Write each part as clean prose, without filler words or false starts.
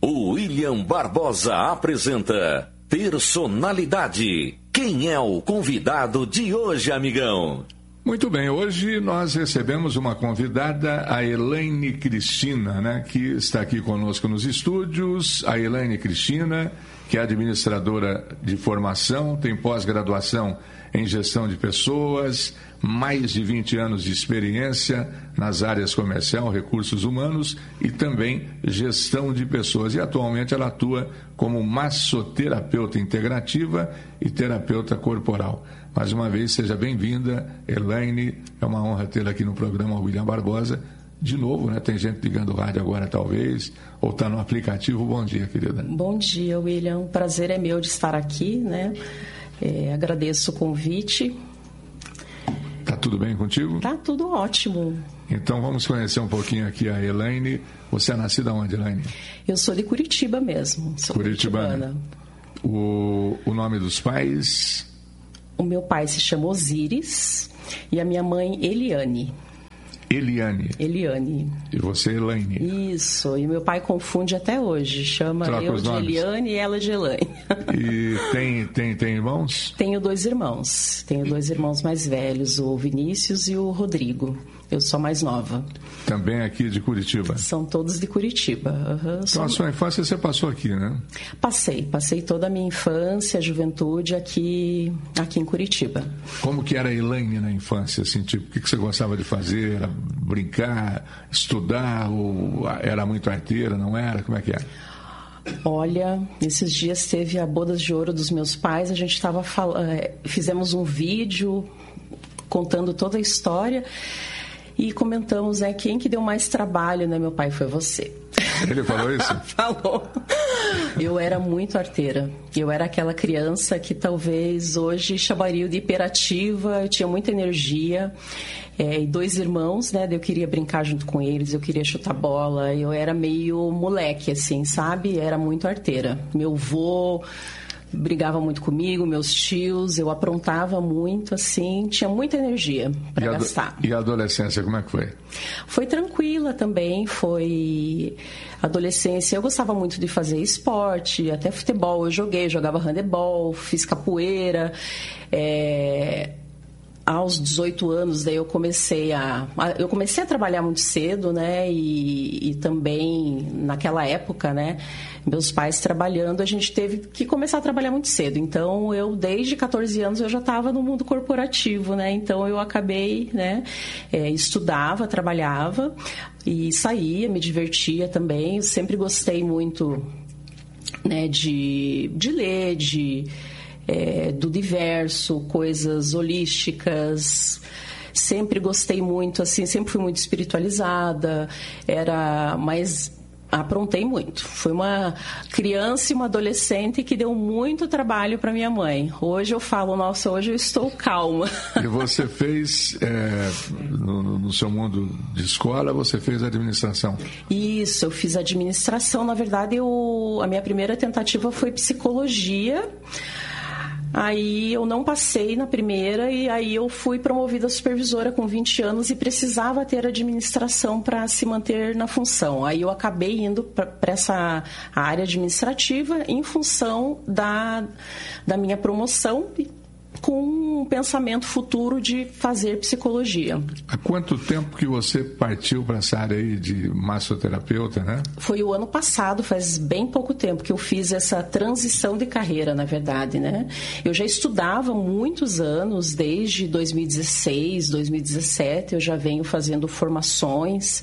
O William Barbosa apresenta Personalidade. Quem é o convidado de hoje, amigão? Muito bem, hoje nós recebemos uma convidada, a Elaine Cristina, né, que está aqui conosco nos estúdios. A Elaine Cristina, que é administradora de formação, tem pós-graduação em gestão de pessoas, mais de 20 anos de experiência nas áreas comercial, recursos humanos e também gestão de pessoas. E atualmente ela atua como massoterapeuta integrativa e terapeuta corporal. Mais uma vez, seja bem-vinda, Elaine. É uma honra tê-la aqui no programa William Barbosa. De novo, né? Tem gente ligando o rádio agora, talvez, ou está no aplicativo. Bom dia, querida. Bom dia, William. O prazer é meu de estar aqui, né? Agradeço o convite. Tá tudo bem contigo? Tá tudo ótimo. Então vamos conhecer um pouquinho aqui a Elaine. Você é nascida onde, Elaine? Eu sou de Curitiba mesmo. Sou curitibana. O nome dos pais? O meu pai se chama Osíris e a minha mãe Eliane. Eliane. E você, Elaine? Isso. E meu pai confunde até hoje. Chama eu de Eliane e ela de Elaine. E tem irmãos? Tenho dois irmãos. Tenho dois irmãos mais velhos, o Vinícius e o Rodrigo. Eu sou mais nova. Também aqui de Curitiba? São todos de Curitiba. Uhum. Então a sua infância você passou aqui, né? Passei toda a minha infância, juventude aqui em Curitiba. Como que era a Elaine na infância? Assim, tipo, o que você gostava de fazer? Era brincar, estudar, ou era muito arteira, não era? Como é que era? Olha, esses dias teve a bodas de ouro dos meus pais, a gente fizemos um vídeo contando toda a história e comentamos, quem que deu mais trabalho, né? Meu pai, foi você. Ele falou isso? Falou. Eu era muito arteira. Eu era aquela criança que talvez hoje chamaria de hiperativa, eu tinha muita energia. E dois irmãos, né? Eu queria brincar junto com eles, eu queria chutar bola. Eu era meio moleque, assim, sabe? Era muito arteira. Meu vô brigava muito comigo, meus tios, eu aprontava muito, assim, tinha muita energia para gastar. E a adolescência, como é que foi? Foi tranquila também, foi... Adolescência, eu gostava muito de fazer esporte, até futebol, jogava handebol, fiz capoeira, aos 18 anos, daí eu comecei a trabalhar muito cedo, né, e também naquela época, né, meus pais trabalhando, a gente teve que começar a trabalhar muito cedo. Então, eu, desde 14 anos, eu já estava no mundo corporativo, né, então eu acabei, né, estudava, trabalhava e saía, me divertia também. Eu sempre gostei muito, né, de ler, do diverso, coisas holísticas. Sempre gostei muito, assim, sempre fui muito espiritualizada, mas aprontei muito. Fui uma criança e uma adolescente que deu muito trabalho para minha mãe. Hoje eu falo, nossa, hoje eu estou calma. E você fez, no seu mundo de escola, você fez administração? Isso, eu fiz administração. Na verdade, a minha primeira tentativa foi psicologia. Aí eu não passei na primeira e aí eu fui promovida a supervisora com 20 anos e precisava ter administração para se manter na função. Aí eu acabei indo para essa área administrativa em função da minha promoção, com um pensamento futuro de fazer psicologia. Há quanto tempo que você partiu para essa área aí de massoterapeuta, né? Foi o ano passado, faz bem pouco tempo que eu fiz essa transição de carreira, na verdade, né? Eu já estudava muitos anos, desde 2016, 2017, eu já venho fazendo formações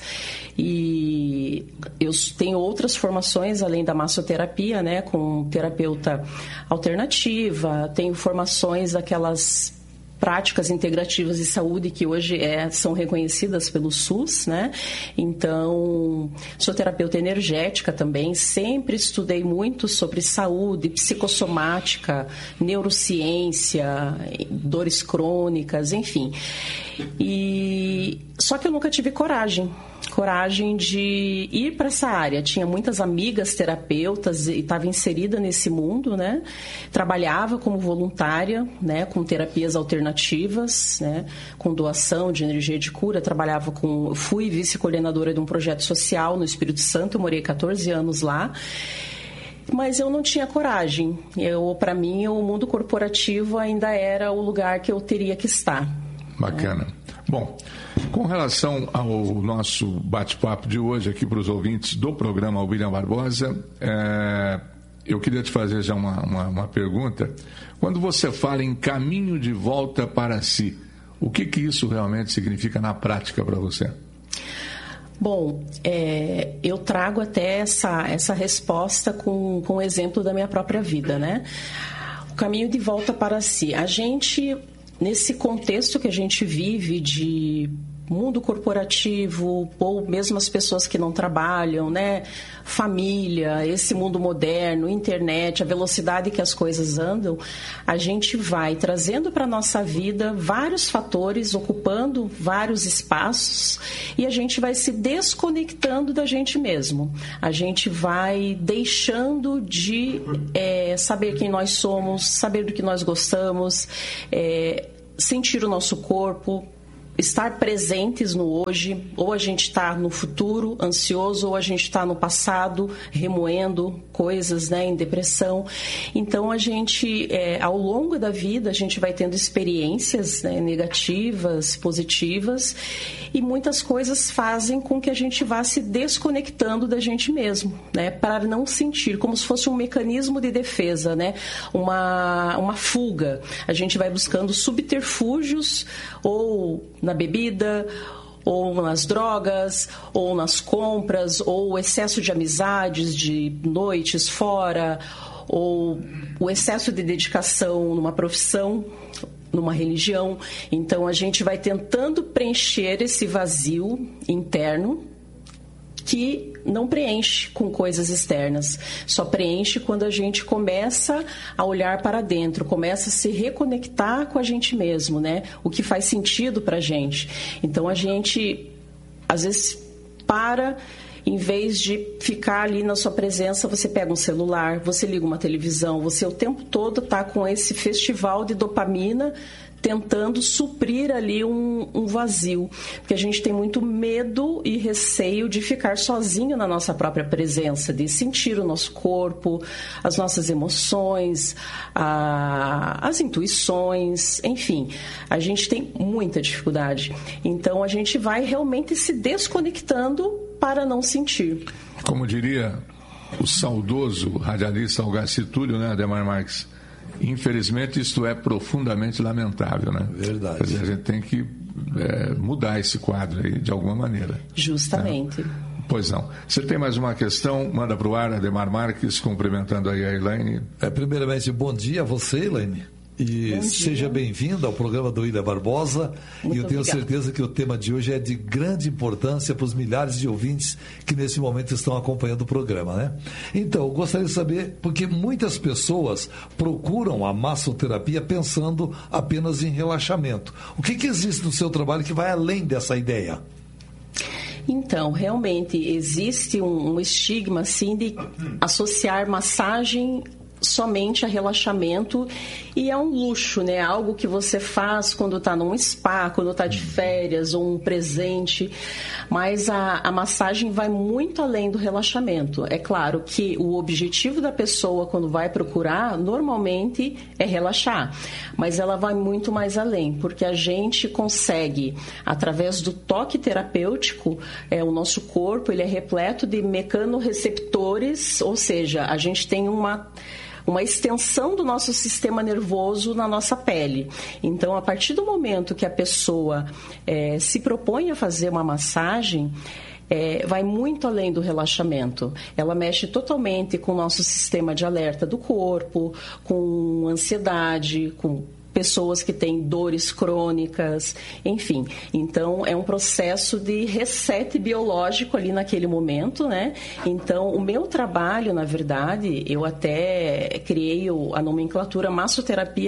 e eu tenho outras formações além da massoterapia, né? Com terapeuta alternativa, tenho formações aquelas práticas integrativas de saúde que hoje são reconhecidas pelo SUS, né? Então, sou terapeuta energética também, sempre estudei muito sobre saúde, psicossomática, neurociência, dores crônicas, enfim. Só que eu nunca tive coragem. coragem de ir para essa área. Tinha muitas amigas terapeutas e estava inserida nesse mundo, né? Trabalhava como voluntária, né? Com terapias alternativas, né? Com doação de energia de cura. Fui vice-coordenadora de um projeto social no Espírito Santo. Eu morei 14 anos lá. Mas eu não tinha coragem. Para mim, o mundo corporativo ainda era o lugar que eu teria que estar. Bacana. Bom, com relação ao nosso bate-papo de hoje aqui para os ouvintes do programa William Barbosa, eu queria te fazer já uma pergunta. Quando você fala em caminho de volta para si, o que isso realmente significa na prática para você? Bom, eu trago até essa resposta com o exemplo da minha própria vida, né? O caminho de volta para si. A gente, nesse contexto que a gente vive de mundo corporativo, ou mesmo as pessoas que não trabalham, né? Família, esse mundo moderno, internet, a velocidade que as coisas andam, a gente vai trazendo para a nossa vida vários fatores, ocupando vários espaços, e a gente vai se desconectando da gente mesmo. A gente vai deixando de saber quem nós somos, saber do que nós gostamos, sentir o nosso corpo, estar presentes no hoje. Ou a gente está no futuro ansioso, ou a gente está no passado remoendo coisas, né, em depressão. Então a gente, ao longo da vida, a gente vai tendo experiências, né, negativas, positivas, e muitas coisas fazem com que a gente vá se desconectando da gente mesmo, né, para não sentir, como se fosse um mecanismo de defesa, né, uma fuga. A gente vai buscando subterfúgios, ou na bebida, ou nas drogas, ou nas compras, ou o excesso de amizades, de noites fora, ou o excesso de dedicação numa profissão, numa religião. Então a gente vai tentando preencher esse vazio interno que não preenche com coisas externas, só preenche quando a gente começa a olhar para dentro, começa a se reconectar com a gente mesmo, né? O que faz sentido para a gente. Então a gente, às vezes, em vez de ficar ali na sua presença, você pega um celular, você liga uma televisão, você o tempo todo está com esse festival de dopamina, tentando suprir ali um vazio, porque a gente tem muito medo e receio de ficar sozinho na nossa própria presença, de sentir o nosso corpo, as nossas emoções, as intuições, enfim, a gente tem muita dificuldade. Então a gente vai realmente se desconectando para não sentir. Como diria o saudoso radialista Algarci Túlio, né, Ademar Marques? Infelizmente, isto é profundamente lamentável, né? Verdade. Quer dizer, a gente tem que mudar esse quadro aí de alguma maneira. Justamente. Né? Pois não. Você tem mais uma questão? Manda para o ar, Ademar Marques, cumprimentando aí a Elaine. Primeiramente, bom dia a você, Elaine. E seja bem-vindo ao programa do William Barbosa. Muito e eu tenho obrigada. certeza que o tema de hoje é de grande importância para os milhares de ouvintes que nesse momento estão acompanhando o programa, né? Então, eu gostaria de saber, porque muitas pessoas procuram a massoterapia pensando apenas em relaxamento. O que existe no seu trabalho que vai além dessa ideia? Então, realmente, existe um estigma, assim, de associar massagem somente a relaxamento, e é um luxo, né? Algo que você faz quando está num spa, quando está de férias, ou um presente, mas a massagem vai muito além do relaxamento. É claro que o objetivo da pessoa quando vai procurar, normalmente, é relaxar, mas ela vai muito mais além, porque a gente consegue, através do toque terapêutico, o nosso corpo ele é repleto de mecanorreceptores, ou seja, a gente tem uma extensão do nosso sistema nervoso na nossa pele. Então, a partir do momento que a pessoa se propõe a fazer uma massagem, vai muito além do relaxamento. Ela mexe totalmente com o nosso sistema de alerta do corpo, com ansiedade, com pessoas que têm dores crônicas, enfim. Então, é um processo de reset biológico ali naquele momento, né? Então, o meu trabalho, na verdade, eu até criei a nomenclatura massoterapia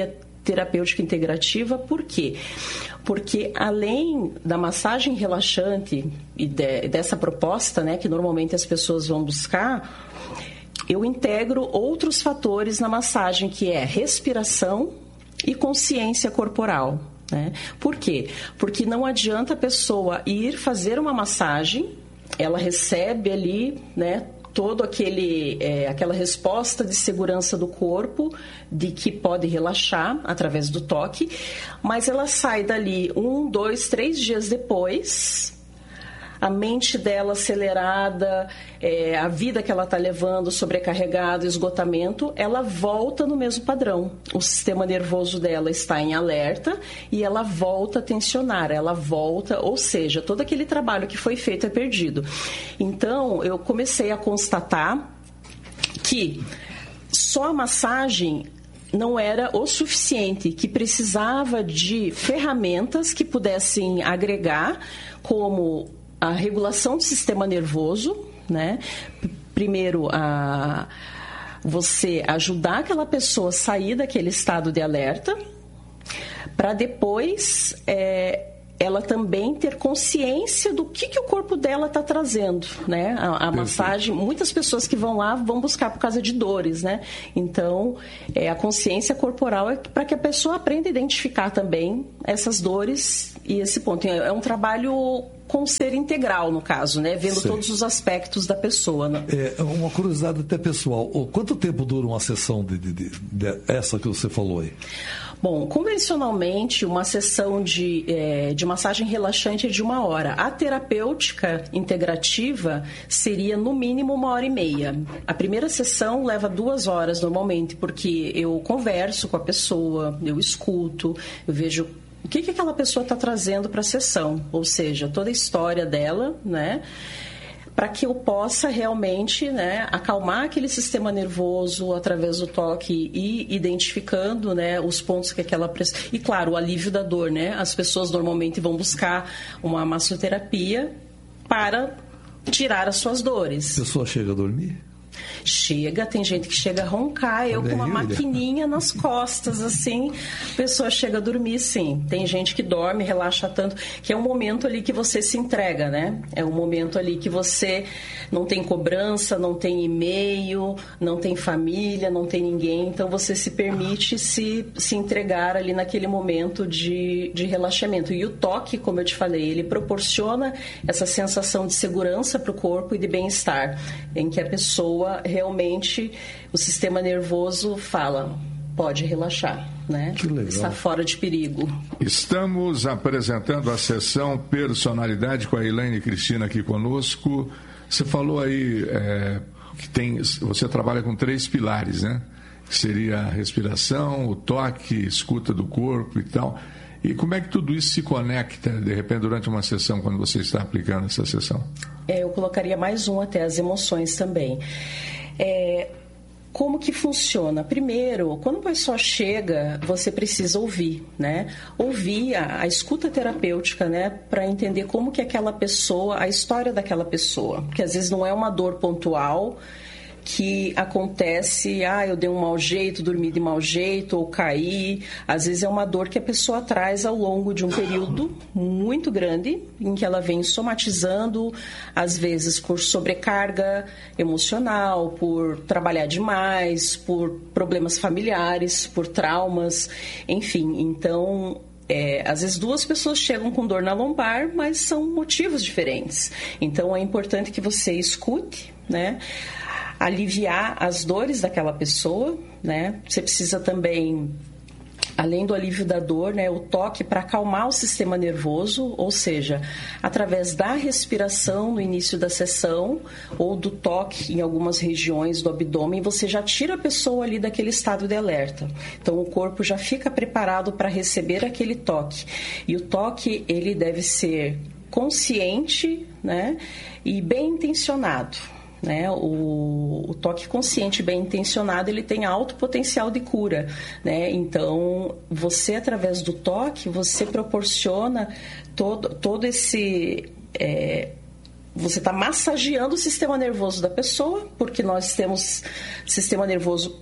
terapêutica integrativa. Por quê? Porque além da massagem relaxante e dessa proposta, né, que normalmente as pessoas vão buscar, eu integro outros fatores na massagem, que é respiração e consciência corporal. Né? Por quê? Porque não adianta a pessoa ir fazer uma massagem, ela recebe ali, né, todo aquela resposta de segurança do corpo, de que pode relaxar através do toque, mas ela sai dali 1, 2, 3 dias depois, a mente dela acelerada, a vida que ela está levando, sobrecarregada, esgotamento, ela volta no mesmo padrão. O sistema nervoso dela está em alerta e ela volta a tensionar, ela volta, ou seja, todo aquele trabalho que foi feito é perdido. Então, eu comecei a constatar que só a massagem não era o suficiente, que precisava de ferramentas que pudessem agregar, como a regulação do sistema nervoso, né? Primeiro, você ajudar aquela pessoa a sair daquele estado de alerta, para depois ela também ter consciência do que o corpo dela está trazendo, né? A massagem, muitas pessoas que vão lá vão buscar por causa de dores, né? Então, a consciência corporal é para que a pessoa aprenda a identificar também essas dores e esse ponto. É um trabalho com ser integral, no caso, né? Vendo todos os aspectos da pessoa. Né? Uma curiosidade até pessoal. Quanto tempo dura uma sessão essa que você falou aí? Bom, convencionalmente, uma sessão de massagem relaxante é de 1 hora. A terapêutica integrativa seria, no mínimo, 1h30. A primeira sessão leva 2 horas, normalmente, porque eu converso com a pessoa, eu escuto, eu vejo o que aquela pessoa está trazendo para a sessão, ou seja, toda a história dela, né? Para que eu possa realmente, né, acalmar aquele sistema nervoso através do toque e identificando, né, os pontos que aquela pessoa... E, claro, o alívio da dor, né? As pessoas normalmente vão buscar uma massoterapia para tirar as suas dores. A pessoa chega a dormir? Chega, tem gente que chega a roncar, eu com uma maquininha nas costas, assim, a pessoa chega a dormir, sim. Tem gente que dorme, relaxa tanto, que é um momento ali que você se entrega, né? É um momento ali que você não tem cobrança, não tem e-mail, não tem família, não tem ninguém, então você se permite se entregar ali naquele momento de relaxamento. E o toque, como eu te falei, ele proporciona essa sensação de segurança para o corpo e de bem-estar, em que a pessoa realmente, o sistema nervoso fala, pode relaxar, né? Que legal. Está fora de perigo. Estamos apresentando a sessão Personalidade com a Elaine Cristina aqui conosco. Você falou aí que você trabalha com 3 pilares, né? Que seria a respiração, o toque, escuta do corpo e tal. E como é que tudo isso se conecta, de repente, durante uma sessão, quando você está aplicando essa sessão? Eu colocaria mais até as emoções também. Como que funciona? Primeiro, quando a pessoa chega, você precisa ouvir, né? Ouvir a escuta terapêutica, né? Para entender como que aquela pessoa, a história daquela pessoa. Porque às vezes não é uma dor pontual que acontece, eu dei um mau jeito, dormi de mau jeito, ou caí. Às vezes é uma dor que a pessoa traz ao longo de um período muito grande, em que ela vem somatizando, às vezes por sobrecarga emocional, por trabalhar demais, por problemas familiares, por traumas, enfim. Então, às vezes 2 pessoas chegam com dor na lombar, mas são motivos diferentes. Então, é importante que você escute, né? Aliviar as dores daquela pessoa, né? Você precisa também, além do alívio da dor, né, o toque para acalmar o sistema nervoso, ou seja, através da respiração no início da sessão ou do toque em algumas regiões do abdômen, você já tira a pessoa ali daquele estado de alerta. Então, o corpo já fica preparado para receber aquele toque. E o toque, ele deve ser consciente, né, e bem intencionado. Né? O toque consciente bem intencionado, ele tem alto potencial de cura, né? Então, você, através do toque, você proporciona todo esse... você está massageando o sistema nervoso da pessoa, porque nós temos sistema nervoso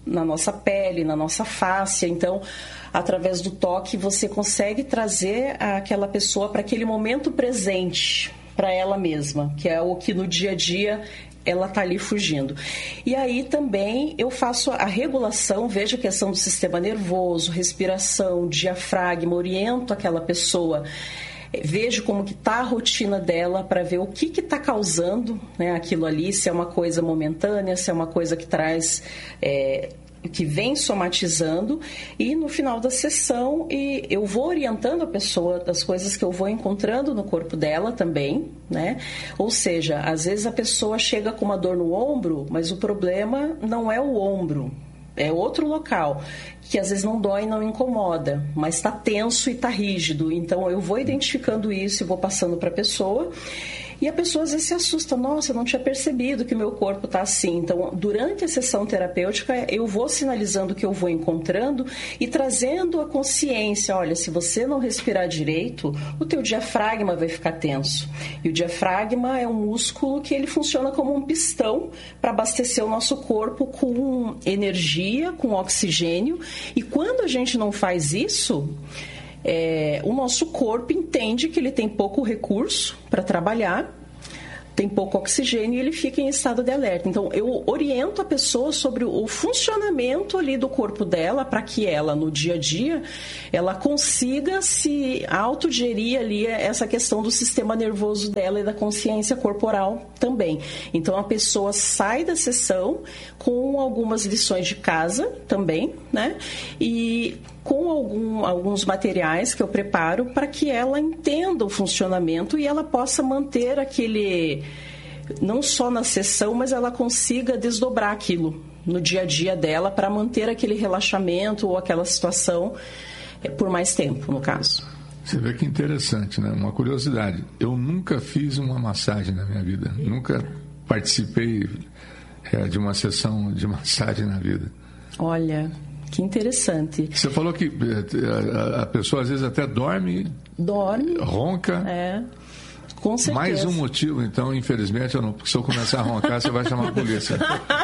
na nossa pele, na nossa face. Então, através do toque, você consegue trazer aquela pessoa para aquele momento presente, para ela mesma, que é o que no dia a dia ela está ali fugindo. E aí também eu faço a regulação, vejo a questão do sistema nervoso, respiração, diafragma, oriento aquela pessoa, vejo como que está a rotina dela para ver o que está causando, né, aquilo ali, se é uma coisa momentânea, se é uma coisa que traz... que vem somatizando, e no final da sessão eu vou orientando a pessoa das coisas que eu vou encontrando no corpo dela também, né? Ou seja, às vezes a pessoa chega com uma dor no ombro, mas o problema não é o ombro, é outro local, que às vezes não dói e não incomoda, mas está tenso e está rígido. Então eu vou identificando isso e vou passando para a pessoa. E a pessoa às vezes se assusta, nossa, eu não tinha percebido que o meu corpo está assim. Então, durante a sessão terapêutica, eu vou sinalizando o que eu vou encontrando e trazendo a consciência, olha, se você não respirar direito, o teu diafragma vai ficar tenso. E o diafragma é um músculo que ele funciona como um pistão para abastecer o nosso corpo com energia, com oxigênio. E quando a gente não faz isso... o nosso corpo entende que ele tem pouco recurso para trabalhar, tem pouco oxigênio e ele fica em estado de alerta. Então, eu oriento a pessoa sobre o funcionamento ali do corpo dela para que ela, no dia a dia, ela consiga se autogerir ali essa questão do sistema nervoso dela e da consciência corporal também. Então, a pessoa sai da sessão com algumas lições de casa também, né? E com alguns materiais que eu preparo para que ela entenda o funcionamento e ela possa manter aquele, não só na sessão, mas ela consiga desdobrar aquilo no dia a dia dela para manter aquele relaxamento ou aquela situação por mais tempo, no caso. Você vê que interessante, né? Uma curiosidade. Eu nunca fiz uma massagem na minha vida. Nunca participei de uma sessão de massagem na vida. Olha... Que interessante. Você falou que a pessoa às vezes até dorme, ronca. Com certeza. Mais um motivo, então, infelizmente, porque se eu começar a roncar, você vai chamar a polícia.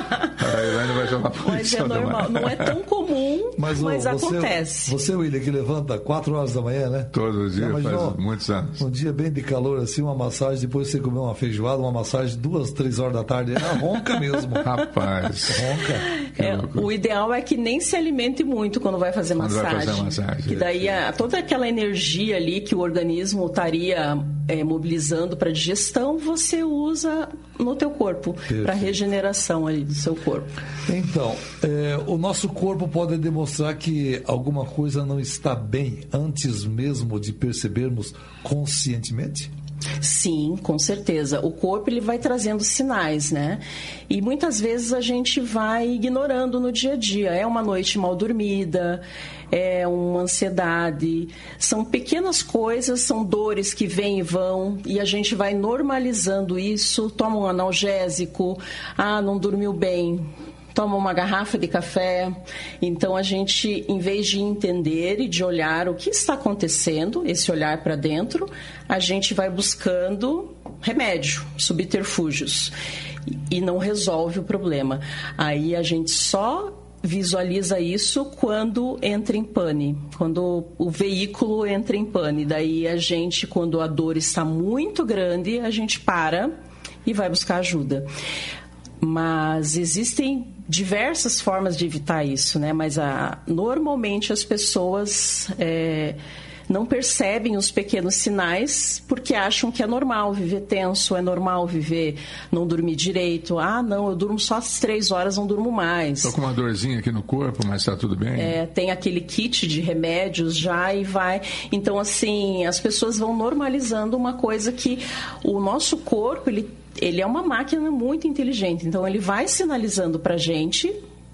A Elaine vai chamar a polícia. Mas é normal, não é tão comum, mas acontece. Você, William, que levanta 4 horas da manhã, né? Todo dia, faz muitos anos. Um dia bem de calor, assim, uma massagem, depois você comer uma feijoada, uma massagem 2, 3 horas da tarde, ela ronca mesmo. Rapaz. Ronca. O ideal é que nem se alimente muito quando vai fazer massagem. Que daí toda aquela energia ali que o organismo estaria mobilizando para digestão, você usa no teu corpo, para regeneração ali do seu corpo. Então, o nosso corpo pode demonstrar que alguma coisa não está bem antes mesmo de percebermos conscientemente? Sim, com certeza. O corpo ele vai trazendo sinais, né? E muitas vezes a gente vai ignorando no dia a dia. É uma noite mal dormida, é uma ansiedade. São pequenas coisas, são dores que vêm e vão. E a gente vai normalizando isso. Toma um analgésico. Ah, não dormiu bem. Toma uma garrafa de café. Então, a gente, em vez de entender e de olhar o que está acontecendo, esse olhar para dentro, a gente vai buscando remédio, subterfúgios, e não resolve o problema. Aí a gente só visualiza isso quando entra em pane, quando o veículo entra em pane. Daí a gente, quando a dor está muito grande, a gente para e vai buscar ajuda. Mas existem diversas formas de evitar isso, né? Mas normalmente as pessoas não percebem os pequenos sinais porque acham que é normal viver tenso, é normal não dormir direito. Ah, não, eu durmo só às 3 horas, não durmo mais. Estou com uma dorzinha aqui no corpo, mas está tudo bem? Tem aquele kit de remédios já e vai. Então, assim, as pessoas vão normalizando uma coisa que o nosso corpo, ele é uma máquina muito inteligente, então ele vai sinalizando pra gente,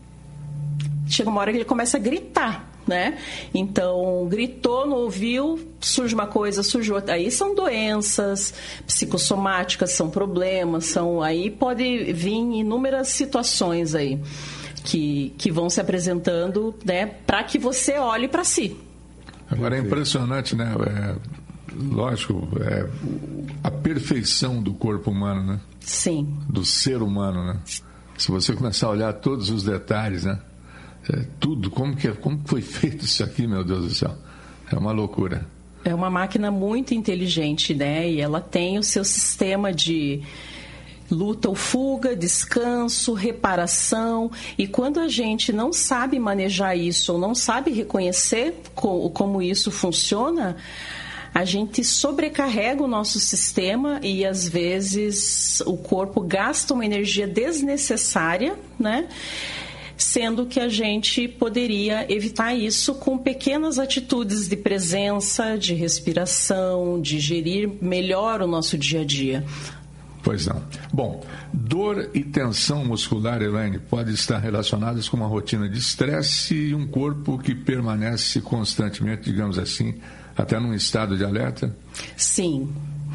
chega uma hora que ele começa a gritar, né? Então, gritou, não ouviu, surge uma coisa, surge outra. Aí são doenças psicossomáticas, são problemas, aí pode vir inúmeras situações aí que vão se apresentando, né? Para que você olhe para si. Agora é impressionante, né? Lógico, a perfeição do corpo humano, né? Sim. Do ser humano, né? Se você começar a olhar todos os detalhes, né? tudo. Como foi feito isso aqui, meu Deus do céu? É uma loucura. É uma máquina muito inteligente, né? E ela tem o seu sistema de luta ou fuga, descanso, reparação. E quando a gente não sabe manejar isso ou não sabe reconhecer como isso funciona, a gente sobrecarrega o nosso sistema e, às vezes, o corpo gasta uma energia desnecessária, né? Sendo que a gente poderia evitar isso com pequenas atitudes de presença, de respiração, de gerir melhor o nosso dia a dia. Pois não. Bom, dor e tensão muscular, Elaine, pode estar relacionadas com uma rotina de estresse e um corpo que permanece constantemente, digamos assim, até num estado de alerta? Sim.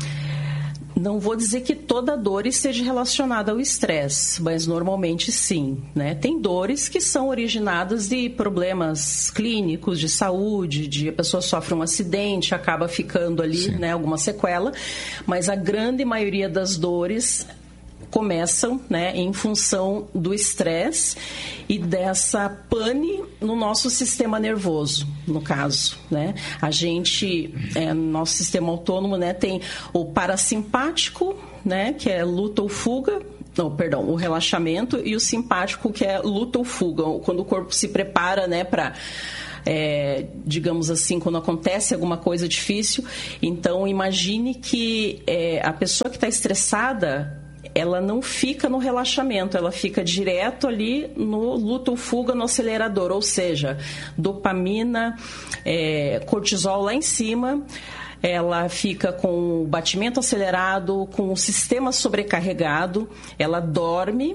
Não vou dizer que toda dor esteja relacionada ao estresse, mas normalmente sim, né? Tem dores que são originadas de problemas clínicos, de saúde, a pessoa sofre um acidente, acaba ficando ali, né, alguma sequela, mas a grande maioria das dores começam, né, em função do estresse e dessa pane no nosso sistema nervoso, no caso, né? A gente, no nosso sistema autônomo, né, tem o parasimpático, né, que é luta ou fuga, o relaxamento, e o simpático, que é luta ou fuga, quando o corpo se prepara, né, para digamos assim, quando acontece alguma coisa difícil. Então, imagine que a pessoa que está estressada, ela não fica no relaxamento, ela fica direto ali no luta ou fuga, no acelerador, ou seja, dopamina, cortisol lá em cima, ela fica com o batimento acelerado, com o sistema sobrecarregado, ela dorme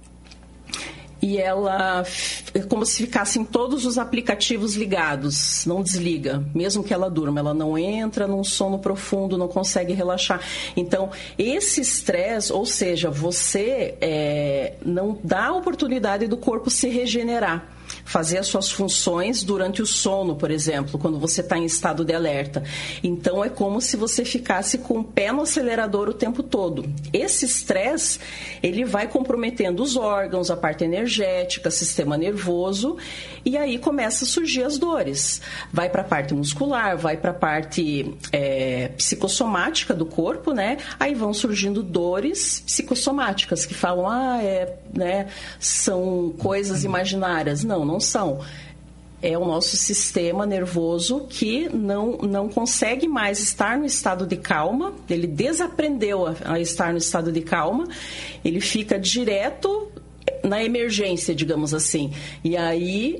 e ela é como se ficassem todos os aplicativos ligados, não desliga, mesmo que ela durma, ela não entra num sono profundo, não consegue relaxar. Então, esse estresse, ou seja, você não dá a oportunidade do corpo se regenerar, fazer as suas funções durante o sono, por exemplo, quando você está em estado de alerta. Então, é como se você ficasse com o pé no acelerador o tempo todo. Esse estresse, ele vai comprometendo os órgãos, a parte energética, sistema nervoso, e aí começa a surgir as dores. Vai para a parte muscular, vai para a parte psicossomática do corpo, né? Aí vão surgindo dores psicossomáticas, que falam, né, são coisas imaginárias. Não são. É o nosso sistema nervoso que não consegue mais estar no estado de calma, ele desaprendeu a estar no estado de calma, ele fica direto na emergência, digamos assim. E aí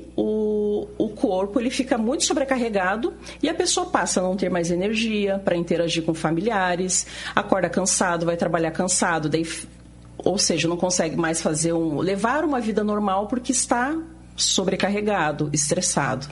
o corpo ele fica muito sobrecarregado e a pessoa passa a não ter mais energia para interagir com familiares, acorda cansado, vai trabalhar cansado, daí, ou seja, não consegue mais levar uma vida normal porque está sobrecarregado, estressado.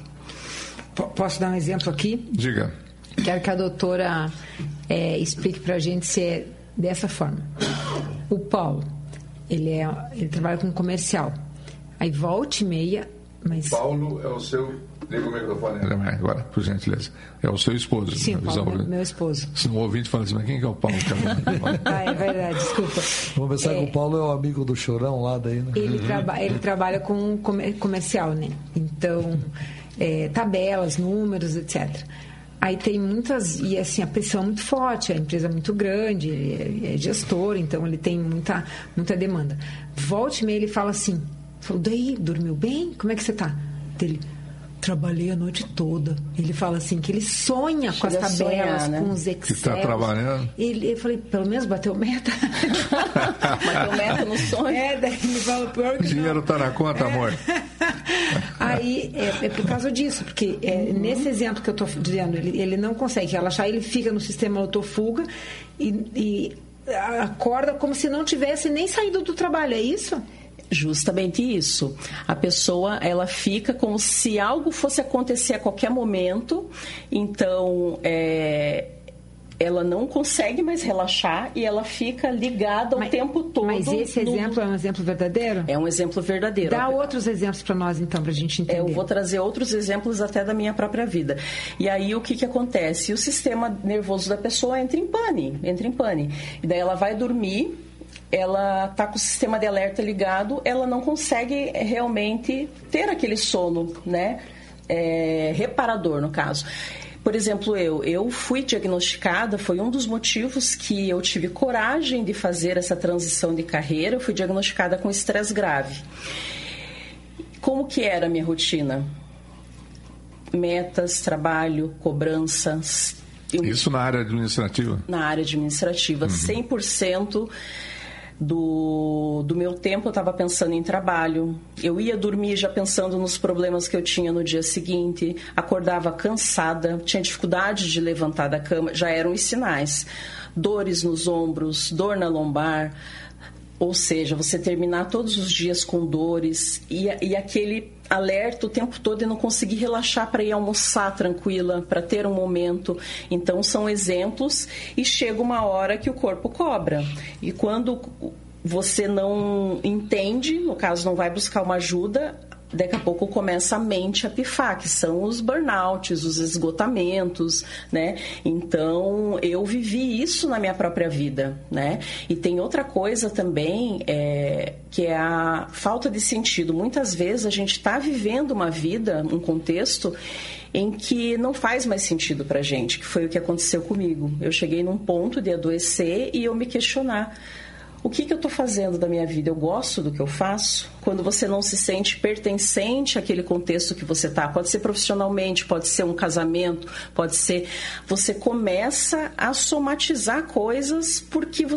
Posso dar um exemplo aqui? Diga. Quero que a doutora explique para a gente se é dessa forma. O Paulo, ele trabalha com comercial. Aí volta e meia, mas... Paulo é o seu... Liga o microfone agora, por gentileza. É o seu esposo. Sim, Paulo, meu esposo. Se não ouvinte fala assim, mas quem que é o Paulo? É verdade, desculpa. Vamos pensar que o Paulo é o amigo do Chorão lá daí, né? Ele trabalha com comercial, né? Então, tabelas, números, etc. Aí tem muitas... E assim, a pressão é muito forte, a empresa é muito grande, ele é gestor, então ele tem muita demanda. Volte e meia, ele fala assim, daí, dormiu bem? Como é que você tá? Ele... Trabalhei a noite toda. Ele fala assim, que ele sonha com as tabelas, sonhar, né? Com os Excel. Que está trabalhando. Eu falei, pelo menos bateu meta. Bateu meta no sonho. Daí ele fala, pior que o dinheiro está na conta, amor. Aí, é por causa disso, porque nesse exemplo que eu estou dizendo, ele não consegue relaxar, ele fica no sistema autofuga e acorda como se não tivesse nem saído do trabalho, é isso? Justamente isso. A pessoa, ela fica como se algo fosse acontecer a qualquer momento, então ela não consegue mais relaxar e ela fica ligada o tempo todo. Mas esse exemplo é um exemplo verdadeiro? É um exemplo verdadeiro. Dá outros exemplos para nós, então, para a gente entender. Eu vou trazer outros exemplos até da minha própria vida. E aí, o que acontece? O sistema nervoso da pessoa entra em pane. E daí ela vai dormir, ela está com o sistema de alerta ligado, ela não consegue realmente ter aquele sono, né? Reparador, no caso. Por exemplo, eu fui diagnosticada, foi um dos motivos que eu tive coragem de fazer essa transição de carreira, eu fui diagnosticada com estresse grave. Como que era a minha rotina? Metas, trabalho, cobranças. Isso na área administrativa? Na área administrativa, 100%. Do meu tempo eu estava pensando em trabalho, eu ia dormir já pensando nos problemas que eu tinha no dia seguinte, acordava cansada, tinha dificuldade de levantar da cama, já eram os sinais, dores nos ombros, dor na lombar, ou seja, você terminar todos os dias com dores e aquele alerta o tempo todo e não conseguir relaxar para ir almoçar tranquila, para ter um momento. Então são exemplos e chega uma hora que o corpo cobra. E quando você não entende, no caso não vai buscar uma ajuda, daqui a pouco começa a mente a pifar, que são os burnouts, os esgotamentos, né? Então, eu vivi isso na minha própria vida, né? E tem outra coisa também, que é a falta de sentido. Muitas vezes a gente está vivendo uma vida, um contexto em que não faz mais sentido pra gente, que foi o que aconteceu comigo. Eu cheguei num ponto de adoecer e eu me questionar. O que eu estou fazendo da minha vida? Eu gosto do que eu faço? Quando você não se sente pertencente àquele contexto que você está, pode ser profissionalmente, pode ser um casamento, pode ser... Você começa a somatizar coisas porque